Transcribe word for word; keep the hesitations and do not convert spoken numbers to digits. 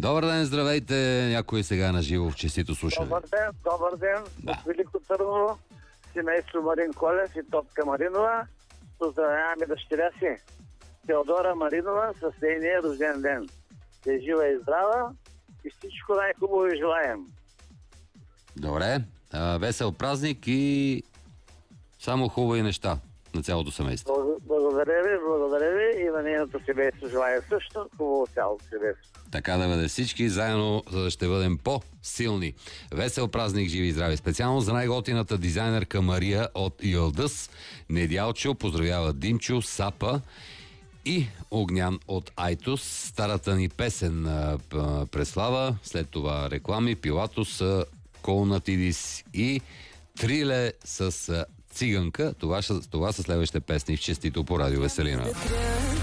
Добър ден, здравейте! Някой сега на живо в честито слушане. Добър ден, добър ден. Да. От Велико Търново, семейство Марин Колев и Топка Маринова. Поздравяваме дъщеря си, Теодора Маринова, с нейния рожден ден. Те жива и здрава и всичко най-хубаво ви желаем. Добре. А, весел празник и само хубави неща на цялото семейство. Благ- Благодаря ви, благодаря ви и на нейното семейство желая също хубаво цялото семейство. Така да бъде, всички заедно ще бъдем по-силни. Весел празник, живи и здрави. Специално за най-готината дизайнерка Мария от Йълдъс. Недялчо поздравява Димчо, Сапа и Огнян от Айтос. Старата ни песен а, п- преслава, след това реклами, Пилатус, Колнатидис и Триле с а, циганка. Това, това са следващите песни в честито по Радио Веселина.